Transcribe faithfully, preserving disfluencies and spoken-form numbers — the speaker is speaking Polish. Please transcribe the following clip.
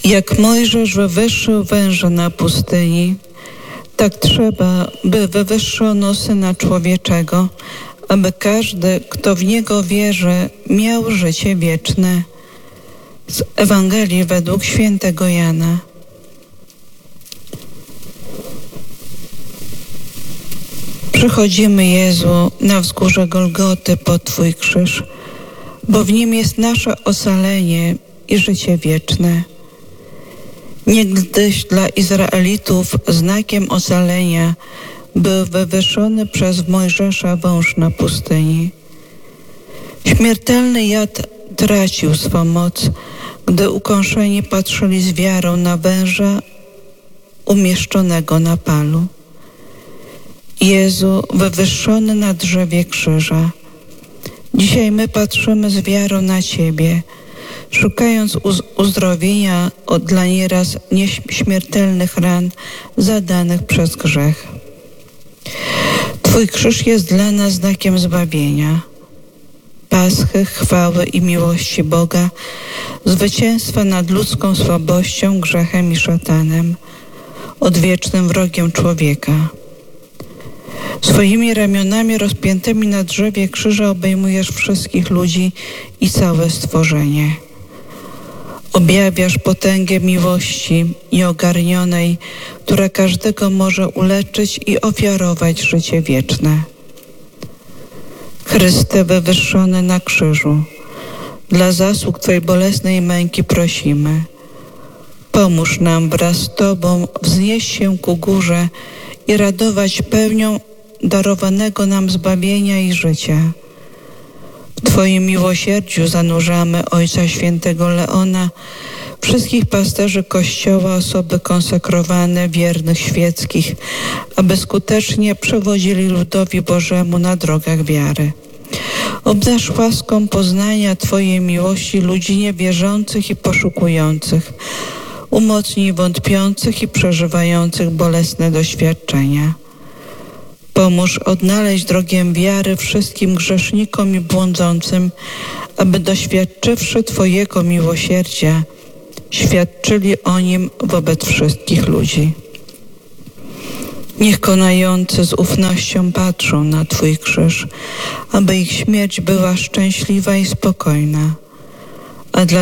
Jak Mojżesz wywyższył węża na pustyni, tak trzeba, by wywyższono Syna Człowieczego, aby każdy, kto w Niego wierzy, miał życie wieczne. Z Ewangelii według świętego Jana. Przychodzimy, Jezu, na wzgórze Golgoty pod Twój krzyż, bo w nim jest nasze ocalenie i życie wieczne. Niegdyś dla Izraelitów znakiem ocalenia był wywyższony przez Mojżesza wąż na pustyni. Śmiertelny jad tracił swą moc, gdy ukąszeni patrzyli z wiarą na węża umieszczonego na palu. Jezu, wywyższony na drzewie krzyża. Dzisiaj my patrzymy z wiarą na Ciebie, szukając uz- uzdrowienia od dla nieraz nieśmiertelnych ran zadanych przez grzech. Twój krzyż jest dla nas znakiem zbawienia, paschy, chwały i miłości Boga, zwycięstwa nad ludzką słabością, grzechem i szatanem, odwiecznym wrogiem człowieka. Swoimi ramionami rozpiętymi na drzewie krzyża obejmujesz wszystkich ludzi i całe stworzenie. Objawiasz potęgę miłości nieogarnionej, która każdego może uleczyć i ofiarować życie wieczne. Chryste wywyższony na krzyżu, dla zasług Twojej bolesnej męki prosimy. Pomóż nam wraz z Tobą wznieść się ku górze i radować pełnią darowanego nam zbawienia i życia. W Twoim miłosierdziu zanurzamy Ojca Świętego Leona, wszystkich pasterzy Kościoła, osoby konsekrowane, wiernych świeckich, aby skutecznie przewodzili ludowi Bożemu na drogach wiary. Obdarz łaską poznania Twojej miłości ludzi niewierzących i poszukujących, umocnij wątpiących i przeżywających bolesne doświadczenia. Pomóż odnaleźć drogę wiary wszystkim grzesznikom i błądzącym, aby doświadczywszy Twojego miłosierdzia, świadczyli o nim wobec wszystkich ludzi. Niech konający z ufnością patrzą na Twój krzyż, aby ich śmierć była szczęśliwa i spokojna, a dla